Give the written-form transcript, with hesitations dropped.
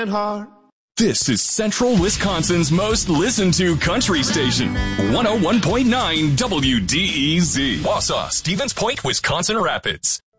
Hard. This is Central Wisconsin's most listened to country station, 101.9 WDEZ. Wausau, Stevens Point, Wisconsin Rapids.